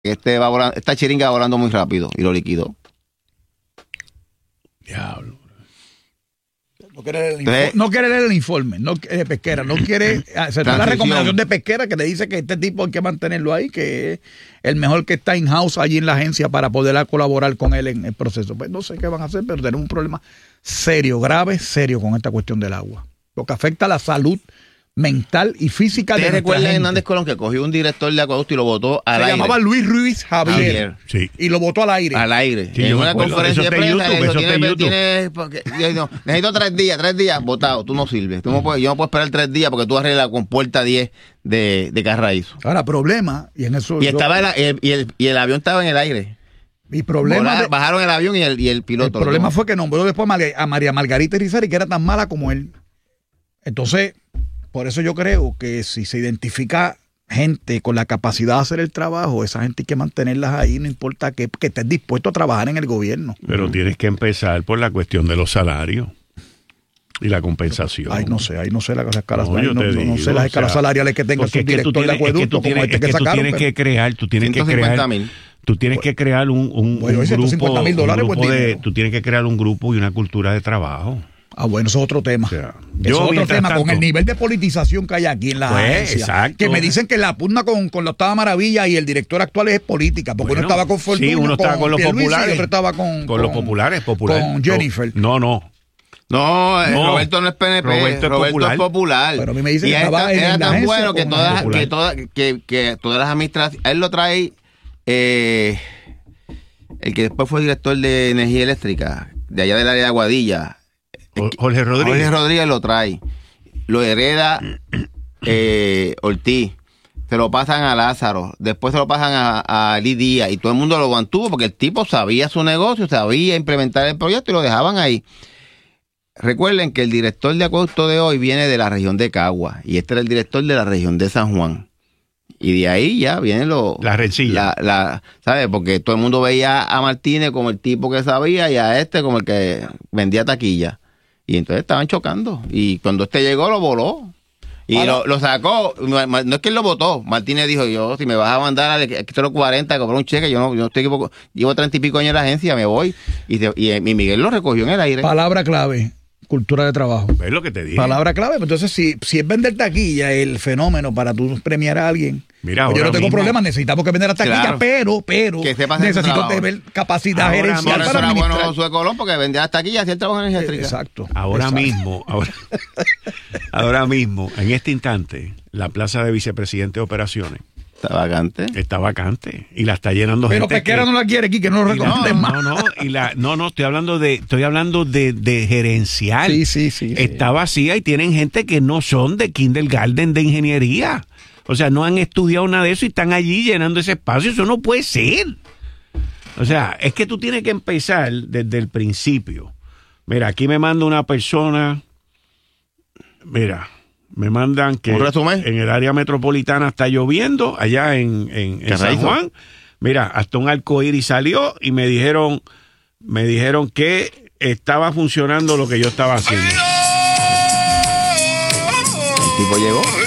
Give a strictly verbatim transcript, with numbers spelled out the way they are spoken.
este va volando, esta chiringa va volando muy rápido y lo liquidó. Diablo. No quiere leer el informe, no quiere leer el informe no, de Pesquera, no quiere aceptar la recomendación de Pesquera que le dice que este tipo hay que mantenerlo ahí, que es el mejor que está in-house allí en la agencia para poder colaborar con él en el proceso. Pues no sé qué van a hacer, pero tenemos un problema serio, grave, serio con esta cuestión del agua, lo que afecta a la salud mental y física de nuestra recuerda gente. Hernández Colón que cogió un director de acueducto y lo botó al Se aire. Se llamaba Luis Ruiz Javier, Javier. Sí. Y lo botó al aire. Al aire. Sí, en una acuerdo. conferencia Eso de está en prensa. YouTube, Dijo, eso está en tiene, YouTube. tiene, porque, yo, no, necesito tres días, tres días, votado. Tú no sirves. Tú no puedes, yo no puedo esperar tres días porque tú arreglas con puerta diez de, de Carraízo. Ahora, problema, y en eso. Y, yo, estaba el, el, y, el, y el avión estaba en el aire. Mi problema. Volar, de, bajaron el avión y el, y el piloto. El problema fue que nombró después a María Margarita Irizarry, que era tan mala como él. Entonces, por eso yo creo que si se identifica gente con la capacidad de hacer el trabajo, esa gente hay que mantenerlas ahí, no importa que, que estés dispuesto a trabajar en el gobierno. Pero uh-huh. tienes que empezar por la cuestión de los salarios y la compensación. Ay, no sé, ahí no sé las escalas, no, ay, no, no, no sé las escalas o sea, salariales que tenga su director de acueducto, es que como este que, que sacaron. Tú tienes pero... que crear, tú tienes que crear, tú tienes que crear un, un, bueno, un grupo, mil dólares, un grupo de, tú tienes que crear un grupo y una cultura de trabajo. Ah, bueno, eso es otro tema. O sea, eso es otro tema, tanto, con el nivel de politización que hay aquí en la pues, agencia. Exacto. Que me dicen que la pugna con, con la Octava Maravilla y el director actual es política, porque bueno, uno estaba con Fortunio, sí, uno estaba con, con los populares, y otro estaba con, con, con los populares, populares. Con Jennifer. No, no. No, no, Roberto no es P N P, Roberto, Roberto es, popular. es popular. Pero a mí me dicen y que era, en era la tan bueno que todas, que, toda, que, que todas las administraciones, él lo trae, eh, el que después fue director de energía eléctrica, de allá del área de Aguadilla. Jorge Rodríguez. Jorge Rodríguez lo trae. Lo hereda eh, Ortiz. Se lo pasan a Lázaro. Después se lo pasan a, a Lidía. Y todo el mundo lo mantuvo porque el tipo sabía su negocio, sabía implementar el proyecto y lo dejaban ahí. Recuerden que el director de acueducto de hoy viene de la región de Cagua. Y este era el director de la región de San Juan. Y de ahí ya vienen los... La rencilla. La, la, ¿sabes? Porque todo el mundo veía a Martínez como el tipo que sabía y a este como el que vendía taquilla. Y entonces estaban chocando. Y cuando este llegó, lo voló. Y ah, lo, lo sacó. No, no es que él lo votó. Martínez dijo, yo, si me vas a mandar a los cuarenta a cobrar un cheque, yo no, yo no estoy equivocado. Llevo treinta y pico años en la agencia, me voy. Y, te, y, y Miguel lo recogió en el aire. Palabra clave. Cultura de trabajo. Es lo que te dije. Palabra clave. Entonces, si, si es vender taquilla el fenómeno para tú premiar a alguien, mira, pues yo no tengo mismo, problema, necesitamos que vender la taquilla, claro, pero, pero necesito tener capacidad ahora gerencial para administrar. Ahora bueno Josué Colón porque vendía las taquillas y el trabajo en energía eléctrica. Exacto. Ahora exacto. mismo, ahora, ahora mismo, en este instante, la plaza de vicepresidente de operaciones está vacante. Está vacante y la está llenando pero gente. Pero Pesquera que, no la quiere aquí, que no lo recomienden no, más. No, no, y la, no, no, estoy hablando de, estoy hablando de, de gerencial. Sí, sí, sí. Está sí. vacía y tienen gente que no son de kindergarten de ingeniería. O sea, no han estudiado nada de eso y están allí llenando ese espacio. Eso no puede ser. O sea, es que tú tienes que empezar desde el principio. Mira, aquí me manda una persona. Mira, me mandan que en el área metropolitana está lloviendo, allá en, en, en San Juan. Mira, hasta un arcoíris salió y me dijeron, me dijeron que estaba funcionando lo que yo estaba haciendo. El tipo llegó.